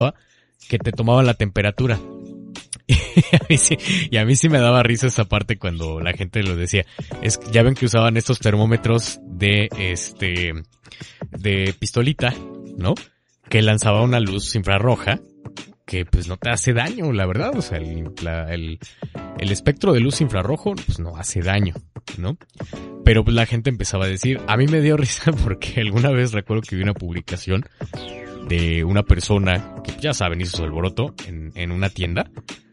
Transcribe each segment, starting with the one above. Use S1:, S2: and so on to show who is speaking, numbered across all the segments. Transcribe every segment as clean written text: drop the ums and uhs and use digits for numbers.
S1: que te tomaban la temperatura. Y a mí sí me daba risa esa parte cuando la gente lo decía. Ya ven que usaban estos termómetros de pistolita, ¿no? Que lanzaba una luz infrarroja que pues no te hace daño, la verdad. O sea, el espectro de luz infrarrojo pues no hace daño, ¿no? Pero pues la gente empezaba a decir, a mí me dio risa porque alguna vez recuerdo que vi una publicación de una persona que ya saben hizo su alboroto en una tienda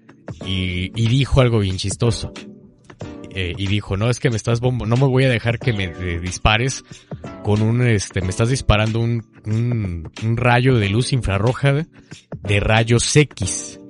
S1: y dijo algo bien chistoso. Y dijo, no, es que no me voy a dejar que me dispares con me estás disparando un rayo de luz infrarroja de rayos X.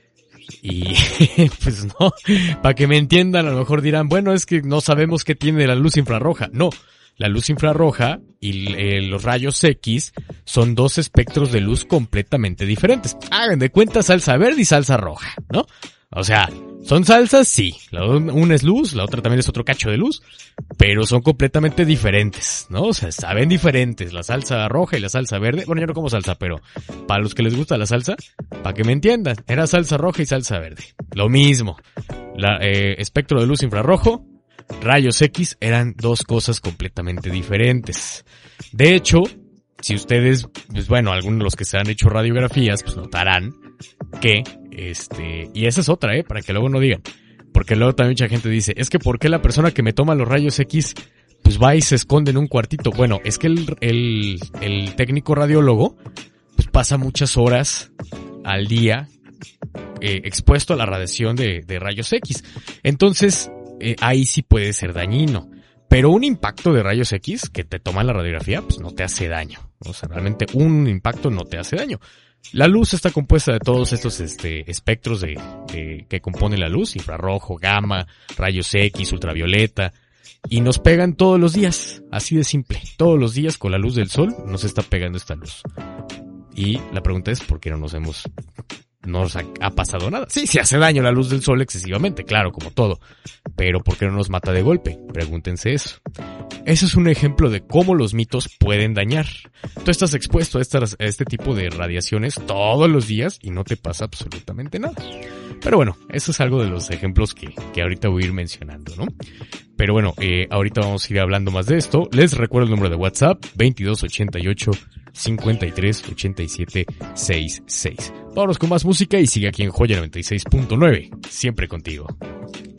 S1: Y pues no, para que me entiendan, a lo mejor dirán, bueno, es que no sabemos qué tiene la luz infrarroja. No, la luz infrarroja y los rayos X son dos espectros de luz completamente diferentes. Hagan de cuenta salsa verde y salsa roja, ¿no? O sea, son salsas, sí. Una es luz, la otra también es otro cacho de luz, pero son completamente diferentes, ¿no? O sea, saben diferentes, la salsa roja y la salsa verde. Bueno, yo no como salsa, pero para los que les gusta la salsa, para que me entiendan, era salsa roja y salsa verde. Lo mismo. Espectro de luz infrarrojo, rayos X eran dos cosas completamente diferentes. De hecho, si ustedes, pues bueno, algunos de los que se han hecho radiografías, pues notarán que, y esa es otra, para que luego no digan, porque luego también mucha gente dice, es que ¿por qué la persona que me toma los rayos X, pues va y se esconde en un cuartito? Bueno, es que el técnico radiólogo, pues pasa muchas horas al día, expuesto a la radiación de rayos X. Entonces, ahí sí puede ser dañino. Pero un impacto de rayos X que te toma la radiografía, pues no te hace daño. O sea, realmente un impacto no te hace daño. La luz está compuesta de todos estos espectros que compone la luz, infrarrojo, gamma, rayos X, ultravioleta, y nos pegan todos los días, así de simple. Todos los días con la luz del sol nos está pegando esta luz. Y la pregunta es, ¿por qué no nos ha pasado nada? Sí, se hace daño la luz del sol excesivamente, claro, como todo. Pero ¿por qué no nos mata de golpe? Pregúntense eso. Eso es un ejemplo de cómo los mitos pueden dañar. Tú estás expuesto a este tipo de radiaciones todos los días y no te pasa absolutamente nada. Pero bueno, eso es algo de los ejemplos que ahorita voy a ir mencionando, ¿no? Pero bueno, ahorita vamos a ir hablando más de esto. Les recuerdo el número de WhatsApp, 2288 53 87 66. Vámonos con más música y sigue aquí en Joya 96.9, siempre contigo.